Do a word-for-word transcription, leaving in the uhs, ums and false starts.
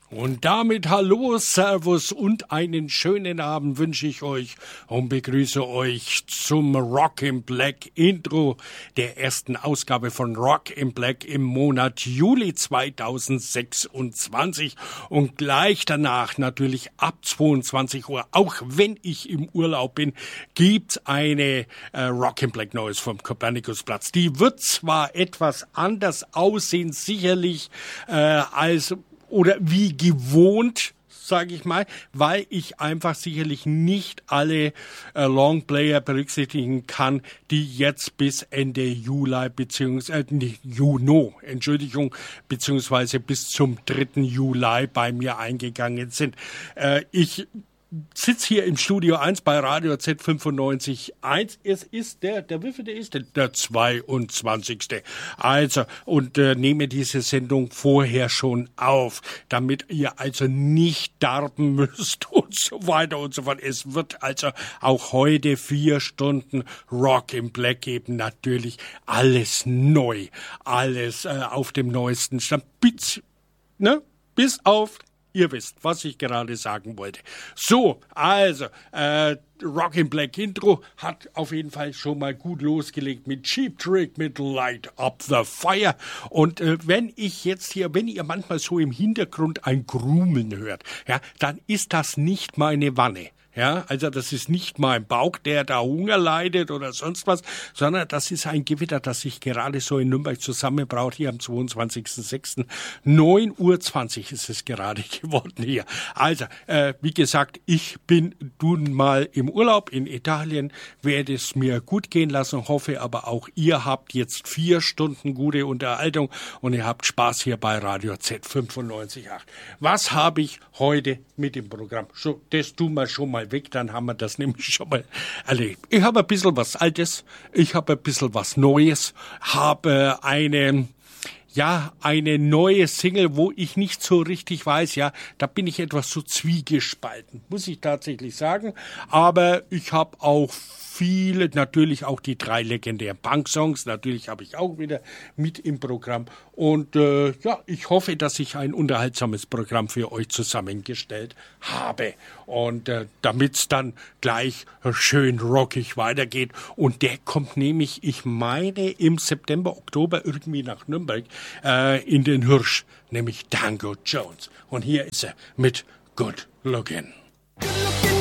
Und damit hallo, Servus und einen schönen Abend wünsche ich euch und begrüße euch zum Rock in Black Intro der ersten Ausgabe von Rock in Black im Monat Juli zweitausendsechsundzwanzig und gleich danach natürlich ab zweiundzwanzig Uhr, auch wenn ich im Urlaub bin, gibt's eine äh, Rock in Black Neues vom Kopernikusplatz. Die wird zwar etwas anders aussehen, sicherlich äh, als oder wie gewohnt, sage ich mal, weil ich einfach sicherlich nicht alle äh, Longplayer berücksichtigen kann, die jetzt bis Ende Juli beziehungsweise äh, nicht Juni, Entschuldigung, beziehungsweise bis zum dritten Juli bei mir eingegangen sind. Äh, ich sitze hier im Studio eins bei Radio Z fünfundneunzig Komma eins. Es ist der, der wievielte ist der? Der zweiundzwanzigste Also, und äh, nehme diese Sendung vorher schon auf, damit ihr also nicht darben müsst und so weiter und so fort. Es wird also auch heute vier Stunden Rock in Black geben. Natürlich alles neu, alles äh, auf dem neuesten Stand. Bis, ne? Bis auf Ihr wisst, was ich gerade sagen wollte. So, also, äh, Rock in Black Intro hat auf jeden Fall schon mal gut losgelegt mit Cheap Trick, mit Light Up the Fire. Und äh, wenn ich jetzt hier, wenn ihr manchmal so im Hintergrund ein Grumeln hört, ja, dann ist das nicht meine Wanne. Ja, also das ist nicht mein Bauch, der da Hunger leidet oder sonst was, sondern das ist ein Gewitter, das sich gerade so in Nürnberg zusammenbraut, hier am zweiundzwanzigsten sechsten neun Uhr zwanzig ist es gerade geworden hier. Also, äh, wie gesagt, ich bin nun mal im Urlaub in Italien, werde es mir gut gehen lassen, hoffe aber auch, ihr habt jetzt vier Stunden gute Unterhaltung und ihr habt Spaß hier bei Radio Z fünfundneunzig Komma acht. Was habe ich heute mit dem Programm? So, das tun wir schon mal weg, dann haben wir das nämlich schon mal erlebt. Ich habe ein bisschen was Altes, ich habe ein bisschen was Neues, habe eine, ja, eine neue Single, wo ich nicht so richtig weiß, ja, da bin ich etwas so zwiegespalten, muss ich tatsächlich sagen, aber ich habe auch viele, natürlich auch die drei legendären Punk-Songs, natürlich habe ich auch wieder mit im Programm und äh, ja, ich hoffe, dass ich ein unterhaltsames Programm für euch zusammengestellt habe und äh, damit es dann gleich schön rockig weitergeht und der kommt nämlich, ich meine, im September, Oktober irgendwie nach Nürnberg äh, in den Hirsch, nämlich Danko Jones und hier ist er mit Good Lookin'.